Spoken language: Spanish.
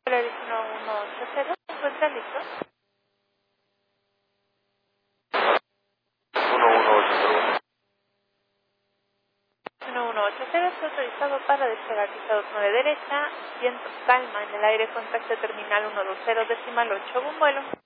Polaris 1180, ¿se encuentra listo? 1180. 1180, está autorizado para despegar pisado 9 derecha, viento calma en el aire, contacto terminal 120, decimal 8, un vuelo.